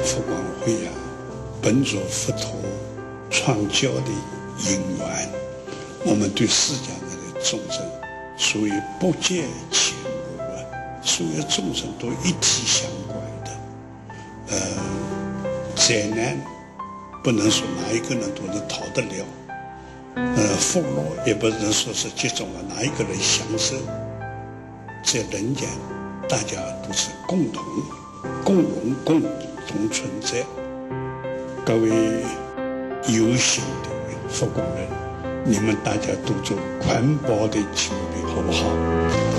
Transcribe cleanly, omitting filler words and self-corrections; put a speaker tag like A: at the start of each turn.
A: 佛光会啊，本着佛陀创教的因缘，我们对世间的众生，属于不见前无啊，所有众生都一体相关的。灾难不能说哪一个人都能逃得了，福乐也不能说是集中了哪一个人享受。在人间，大家都是共同、共荣、共同存在。各位有心的佛光人，你们大家都做环保的准备，好不好？